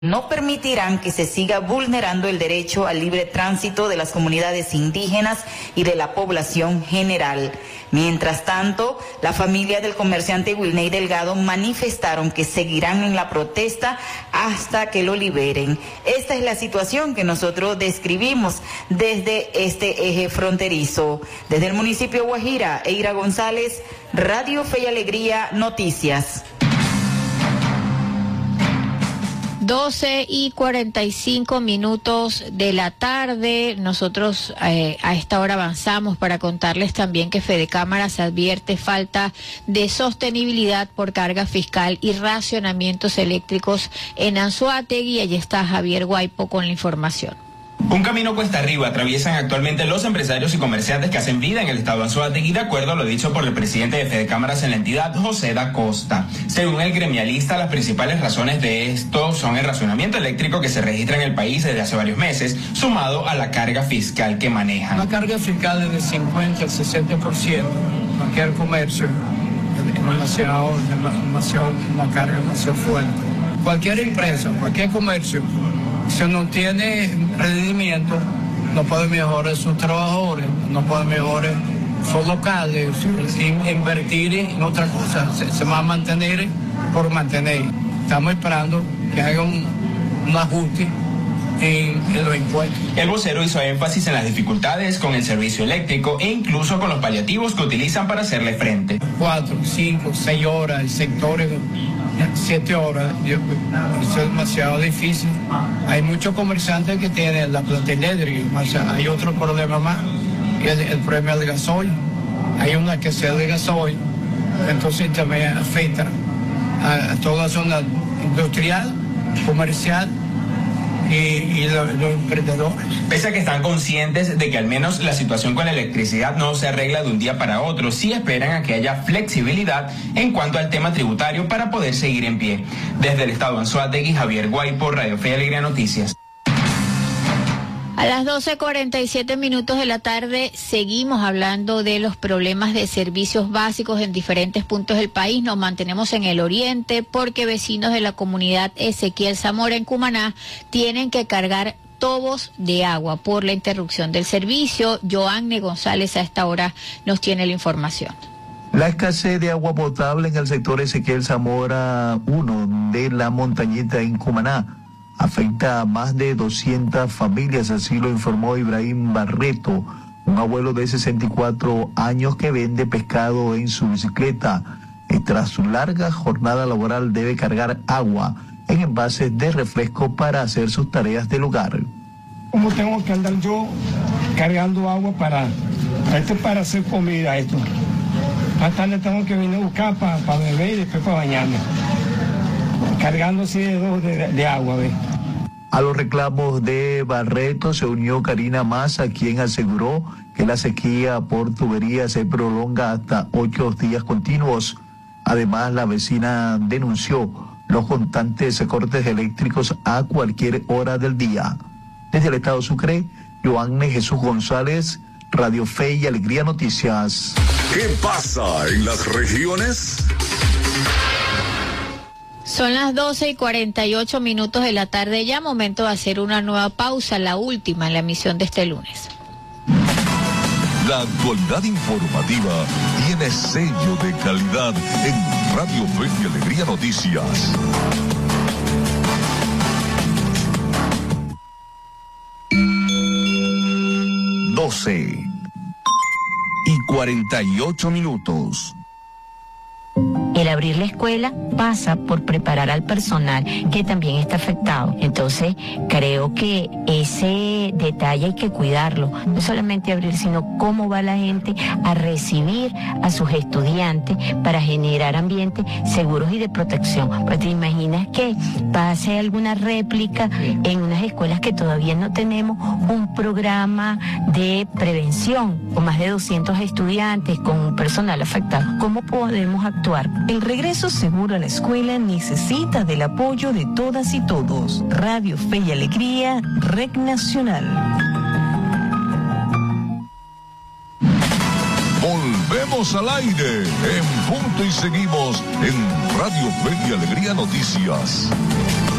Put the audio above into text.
no permitirán que se siga vulnerando el derecho al libre tránsito de las comunidades indígenas y de la población general. Mientras tanto, la familia del comerciante Wilney Delgado manifestaron que seguirán en la protesta hasta que lo liberen. Esta es la situación que nosotros describimos desde este eje fronterizo. Desde el municipio Guajira, Eira González, Radio Fe y Alegría, Noticias. 12:45 de la tarde. Nosotros a esta hora avanzamos para contarles también que Fedecámaras advierte falta de sostenibilidad por carga fiscal y racionamientos eléctricos en Anzoátegui. Allí está Javier Guaipo con la información. Un camino cuesta arriba atraviesan actualmente los empresarios y comerciantes que hacen vida en el estado de Anzoátegui, de acuerdo a lo dicho por el presidente de Fedecámaras en la entidad, José da Costa. Según el gremialista, las principales razones de esto son el racionamiento eléctrico que se registra en el país desde hace varios meses, sumado a la carga fiscal que manejan. Una carga fiscal de 50 al 60%, cualquier comercio, una carga demasiado fuerte. Cualquier empresa, cualquier comercio, si no tiene rendimiento, no puede mejorar sus trabajadores, no puede mejorar sus locales, invertir en otra cosa, se va a mantener por mantener. Estamos esperando que haga un ajuste en los impuestos. El vocero hizo énfasis en las dificultades con el servicio eléctrico e incluso con los paliativos que utilizan para hacerle frente. 4, 5, 6 horas, el sector 7 horas, eso es demasiado difícil. Hay muchos comerciantes que tienen la planta eléctrica, hay otro problema más, el problema del gasoil. Hay una que sea de gasoil, entonces también afecta a toda la zona industrial, comercial y los emprendedores. Pese a que están conscientes de que al menos la situación con la electricidad no se arregla de un día para otro, sí esperan a que haya flexibilidad en cuanto al tema tributario para poder seguir en pie. Desde el estado de Anzoátegui, Javier Guaipo, Radio Fe y Alegría Noticias. A las 12:47 de la tarde seguimos hablando de los problemas de servicios básicos en diferentes puntos del país. Nos mantenemos en el oriente porque vecinos de la comunidad Ezequiel Zamora en Cumaná tienen que cargar tobos de agua por la interrupción del servicio. Joanne González a esta hora nos tiene la información. La escasez de agua potable en el sector Ezequiel Zamora 1 de la Montañita en Cumaná afecta a más de 200 familias, así lo informó Ibrahim Barreto, un abuelo de 64 años que vende pescado en su bicicleta. Tras su larga jornada laboral debe cargar agua en envases de refresco para hacer sus tareas del hogar. ¿Cómo tengo que andar yo cargando agua para hacer comida esto? Más tarde tengo que venir a buscar para beber y después para bañarme. Cargando así de agua, ¿ves? A los reclamos de Barreto se unió Karina Massa, quien aseguró que la sequía por tubería se prolonga hasta 8 días continuos. Además, la vecina denunció los constantes cortes eléctricos a cualquier hora del día. Desde el estado Sucre, Joanne Jesús González, Radio Fe y Alegría Noticias. ¿Qué pasa en las regiones? Son las 12:48 de la tarde, ya momento de hacer una nueva pausa, la última en la emisión de este lunes. La actualidad informativa tiene sello de calidad en Radio Fe y Alegría Noticias. Doce y 48 El abrir la escuela pasa por preparar al personal que también está afectado. Entonces, creo que ese detalle hay que cuidarlo. No solamente abrir, sino cómo va la gente a recibir a sus estudiantes para generar ambientes seguros y de protección. Pues te imaginas que pase alguna réplica en unas escuelas que todavía no tenemos un programa de prevención con más de 200 estudiantes, con un personal afectado. ¿Cómo podemos actuar? El regreso seguro a la escuela necesita del apoyo de todas y todos. Radio Fe y Alegría, REC Nacional. Volvemos al aire en punto y seguimos en Radio Fe y Alegría Noticias.